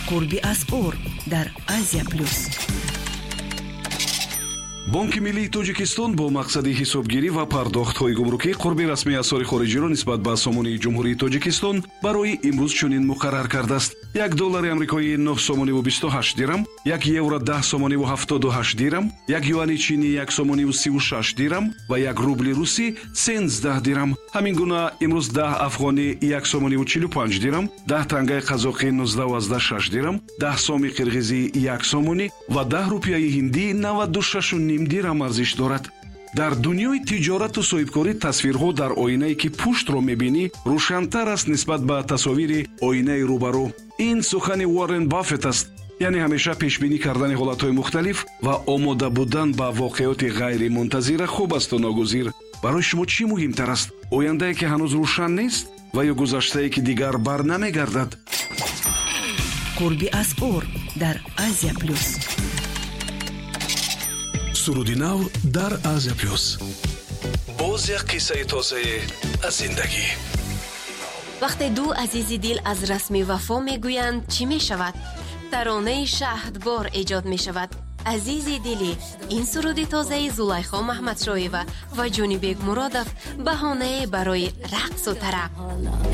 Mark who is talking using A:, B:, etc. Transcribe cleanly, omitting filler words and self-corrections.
A: قربی اسعار در آسیا پلوس.
B: بانки миллии тоҷикистон бо мақсади ҳисобгирӣ ва пардохтҳои гумрукӣ қурби расмии асъори хориҷиро нисбат ба сомони ҷумҳурии тоҷикистон барои имрӯз чунин муқаррар кардааст. $1 амрикоӣ 9 сомониву 28 дирам, €1 10 сомониву 78 дирам, $1 чини 1 сомониву 36 дирам ва $1 русӣ 13 дирам. ҳамин гуна имрӯз 10 афғонӣ 1 сомониву 45 дирам, 10 тангаи қазоқӣ 19,6 дирам, 10 соми қирғизӣ 1 сомонӣ ва 10 рупияи ҳиндӣ 96 дирам арзиш дорад. дар дунёи тиҷорату соҳибкорӣ тасвирҳо дар оинае ки пуштро мебинӣ рӯшантар аст нисбат ба тасовири оинаи рӯбарӯ. ин сухани Уоррен Баффет аст, яъне ҳамеша пешбинӣ кардани ҳолатҳои мухталиф ва омода будан ба воқеоти ғайримунтазира хуб асту ногузир. барои шумо чӣ муҳимтар аст? ояндае ки ҳанӯз рӯшан нест ва ё гузаштае ки дигар бар намегардад?
A: قربی اسعار در آسیا پلوس.
B: суруди нав дар Азия плюс. боз як қиссаи тозае аз зиндагӣ.
C: вақте ду азизи дил аз расми вафо мегӯянд чӣ мешавад? таронаи шаҳдбор эҷод мешавад. азизи дилӣ, ин суруди тозаи Зулайхо Маҳмадшоева ва Ҷонибек Муродов баҳонае барои рақсу тараб.